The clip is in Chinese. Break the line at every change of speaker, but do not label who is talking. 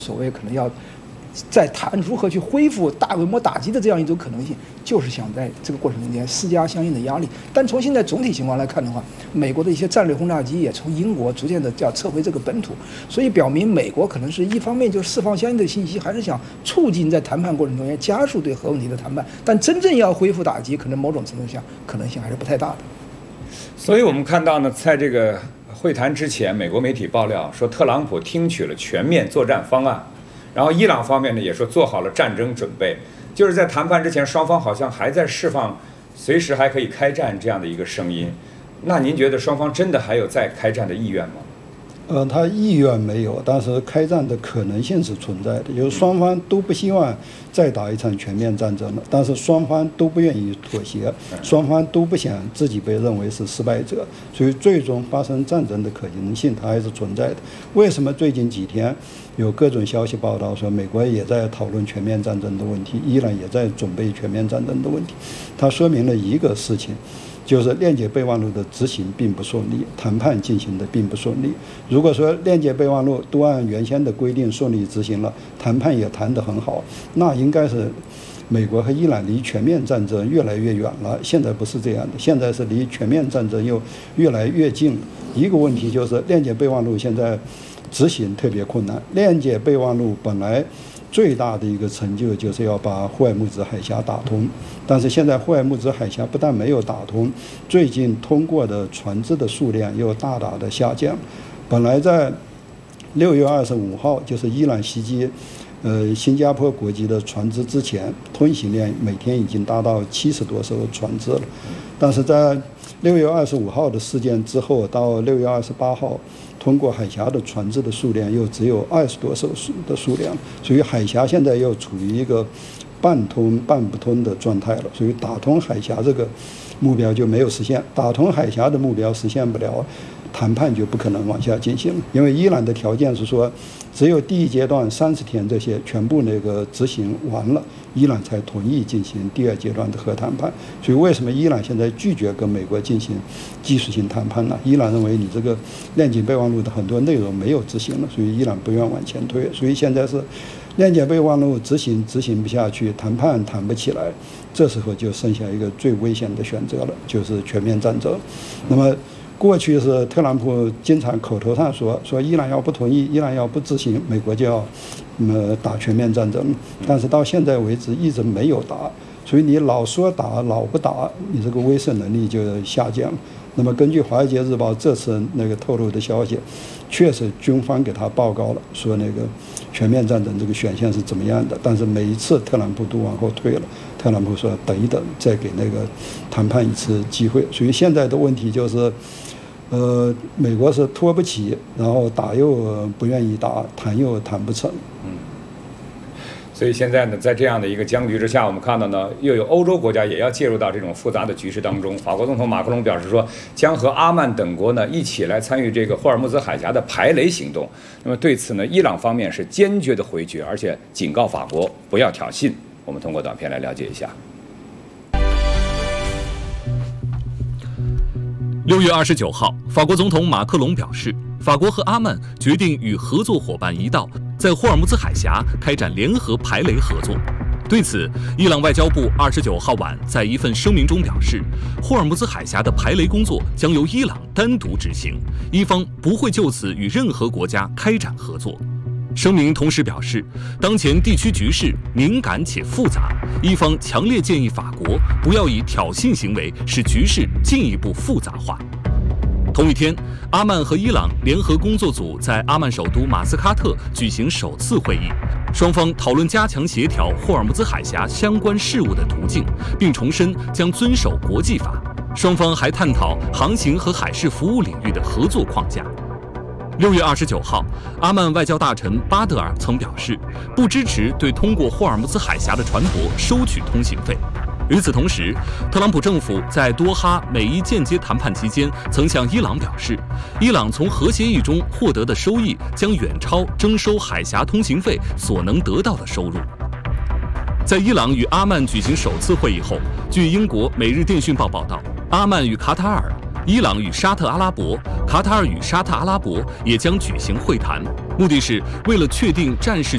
所谓可能要在谈如何去恢复大规模打击的这样一种可能性，就是想在这个过程中间施加相应的压力。但从现在总体情况来看的话，美国的一些战略轰炸机也从英国逐渐的要撤回这个本土，所以表明美国可能是一方面就释放相应的信息，还是想促进在谈判过程中间加速对核问题的谈判。但真正要恢复打击，可能某种程度上可能性还是不太大的。
所以我们看到呢，在这个会谈之前，美国媒体爆料说，特朗普听取了全面作战方案，然后伊朗方面呢也说做好了战争准备，就是在谈判之前，双方好像还在释放随时还可以开战这样的一个声音。那您觉得双方真的还有再开战的意愿吗？
他意愿没有，但是开战的可能性是存在的，就是双方都不希望再打一场全面战争了，但是双方都不愿意妥协，双方都不想自己被认为是失败者，所以最终发生战争的可能性它还是存在的。为什么最近几天有各种消息报道说美国也在讨论全面战争的问题，伊朗也在准备全面战争的问题？它说明了一个事情，就是链接备忘录的执行并不顺利，谈判进行的并不顺利。如果说链接备忘录都按原先的规定顺利执行了，谈判也谈得很好，那应该是美国和伊朗离全面战争越来越远了。现在不是这样的，现在是离全面战争又越来越近。一个问题就是链接备忘录现在执行特别困难。链接备忘录本来最大的一个成就就是要把霍尔木兹海峡打通，但是现在霍尔木兹海峡不但没有打通，最近通过的船只的数量又大大的下降。本来在6月25号，就是伊朗袭击新加坡国籍的船只之前，通行量每天已经达到70多艘船只了，但是在6月25号的事件之后，到6月28号。通过海峡的船只的数量又只有20多艘的数量，所以海峡现在又处于一个半通半不通的状态了。所以打通海峡这个目标就没有实现，打通海峡的目标实现不了，谈判就不可能往下进行了。因为伊朗的条件是说，只有第一阶段30天这些全部那个执行完了，伊朗才同意进行第二阶段的核谈判。所以为什么伊朗现在拒绝跟美国进行技术性谈判呢？伊朗认为你这个链接备忘录的很多内容没有执行了，所以伊朗不愿往前推。所以现在是链接备忘录执行不下去，谈判谈不起来，这时候就剩下一个最危险的选择了，就是全面战争。那么过去是特朗普经常口头上说伊朗要不同意，伊朗要不执行，美国就要打全面战争，但是到现在为止一直没有打，所以你老说打老不打，你这个威慑能力就下降了。那么根据《华尔街日报》这次那个透露的消息，确实军方给他报告了，说那个全面战争这个选项是怎么样的，但是每一次特朗普都往后退了。特朗普说等一等，再给那个谈判一次机会。所以现在的问题就是，美国是拖不起，然后打又不愿意打，谈又谈不成。
所以现在呢，在这样的一个僵局之下，我们看到呢，又有欧洲国家也要介入到这种复杂的局势当中。法国总统马克龙表示说，将和阿曼等国呢一起来参与这个霍尔木兹海峡的排雷行动。那么对此呢，伊朗方面是坚决的回绝，而且警告法国不要挑衅。我们通过短片来了解一下。
6月29号，法国总统马克龙表示，法国和阿曼决定与合作伙伴一道，在霍尔木兹海峡开展联合排雷合作。对此，伊朗外交部29号晚在一份声明中表示，霍尔木兹海峡的排雷工作将由伊朗单独执行，伊方不会就此与任何国家开展合作。声明同时表示，当前地区局势敏感且复杂，伊方强烈建议法国不要以挑衅行为使局势进一步复杂化。同一天，阿曼和伊朗联合工作组在阿曼首都马斯喀特举行首次会议，双方讨论加强协调霍尔木兹海峡相关事务的途径，并重申将遵守国际法。双方还探讨航行和海事服务领域的合作框架。6月29号，阿曼外交大臣巴德尔曾表示，不支持对通过霍尔木兹海峡的船舶收取通行费。与此同时，特朗普政府在多哈美伊间接谈判期间，曾向伊朗表示，伊朗从核协议中获得的收益将远超征收海峡通行费所能得到的收入。在伊朗与阿曼举行首次会议后，据英国《每日电讯报》报道，阿曼与卡塔尔、伊朗与沙特阿拉伯、卡塔尔与沙特阿拉伯也将举行会谈，目的是为了确定战事